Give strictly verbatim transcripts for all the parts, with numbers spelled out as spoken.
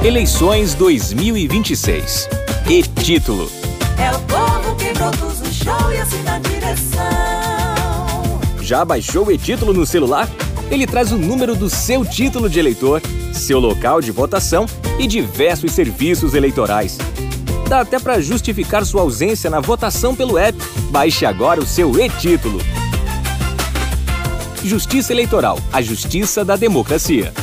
Eleições dois mil e vinte e seis. E-título. É o povo que produz o show e assina a direção. Já baixou o e-título no celular? Ele traz o número do seu título de eleitor, seu local de votação e diversos serviços eleitorais. Dá até para justificar sua ausência na votação pelo app. Baixe agora o seu e-título. Justiça Eleitoral, a justiça da democracia.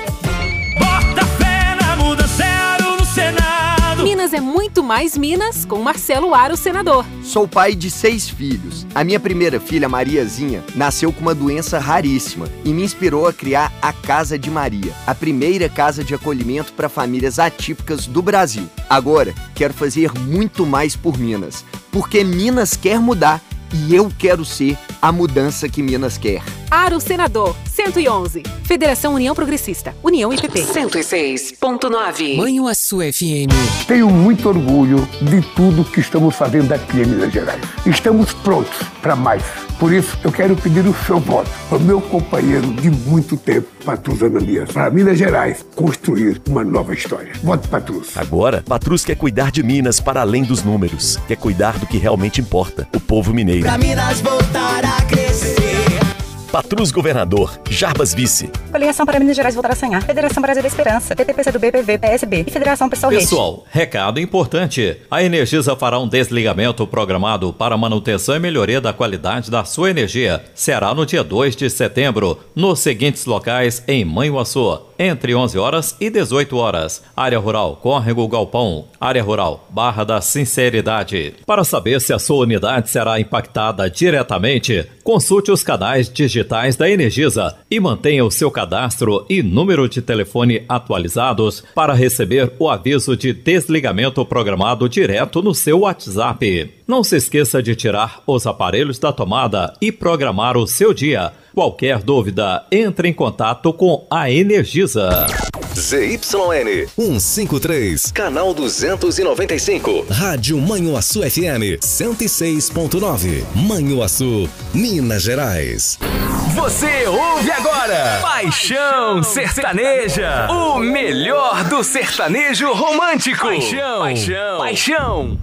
Bota fé na muda zero no Senado. Minas é muito mais Minas com Marcelo Aro, senador. Sou pai de seis filhos. A minha primeira filha, Mariazinha, nasceu com uma doença raríssima e me inspirou a criar a Casa de Maria, a primeira casa de acolhimento para famílias atípicas do Brasil. Agora, quero fazer muito mais por Minas, porque Minas quer mudar e eu quero ser a mudança que Minas quer. Aro, senador, cento e onze. Federação União Progressista, União I P P. cento e seis ponto nove. Manhuaçu F M. Tenho muito orgulho de tudo que estamos fazendo aqui em Minas Gerais. Estamos prontos para mais. Por isso, eu quero pedir o seu voto para o meu companheiro de muito tempo, Patrus Ananias, para Minas Gerais construir uma nova história. Vote Patrus. Agora, Patrus quer cuidar de Minas para além dos números. Quer cuidar do que realmente importa, o povo mineiro. Pra Minas voltar a crescer. Patrus Governador, Jarbas Vice. Coligação para Minas Gerais voltar a sonhar. Federação Brasil da Esperança, P T P C do B, P V, P S B e Federação Pessoal Rede. Pessoal, recado importante. A Energisa fará um desligamento programado para manutenção e melhoria da qualidade da sua energia. Será no dia dois de setembro, nos seguintes locais em Manhuaçu, entre onze horas e dezoito horas. Área Rural, Córrego Galpão. Área Rural, Barra da Sinceridade. Para saber se a sua unidade será impactada diretamente, consulte os canais digitais da Energisa e mantenha o seu cadastro e número de telefone atualizados para receber o aviso de desligamento programado direto no seu WhatsApp. Não se esqueça de tirar os aparelhos da tomada e programar o seu dia. Qualquer dúvida, entre em contato com a Energisa. Z Y N cento e cinquenta e três, canal duzentos e noventa e cinco. Rádio Manhuaçu F M cento e seis ponto nove. Manhuaçu, Minas Gerais. Você ouve agora Paixão Sertaneja, o melhor do sertanejo romântico. Paixão, paixão, paixão.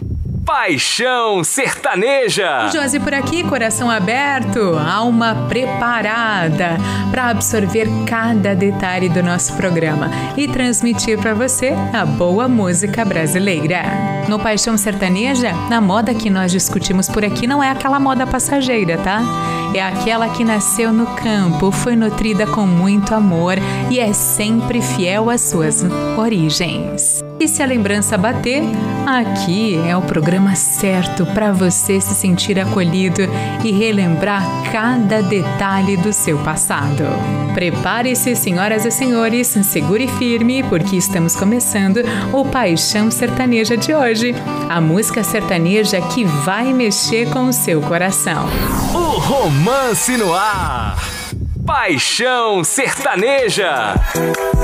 Paixão Sertaneja. Josi por aqui, coração aberto, alma preparada para absorver cada detalhe do nosso programa e transmitir para você a boa música brasileira. No Paixão Sertaneja, na moda que nós discutimos por aqui não é aquela moda passageira, tá? É aquela que nasceu no campo, foi nutrida com muito amor e é sempre fiel às suas origens. E se a lembrança bater, aqui é o programa certo para você se sentir acolhido e relembrar cada detalhe do seu passado. Prepare-se, senhoras e senhores, segure firme, porque estamos começando o Paixão Sertaneja de hoje. A música sertaneja que vai mexer com o seu coração. O romance no ar. Paixão Sertaneja.